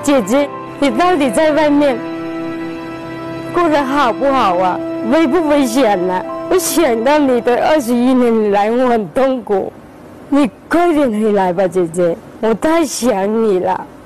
姐姐，你到底在外面过得好不好啊？危不危险啊？我想到你的21年来，我很痛苦。你快点回来吧，姐姐，我太想你了。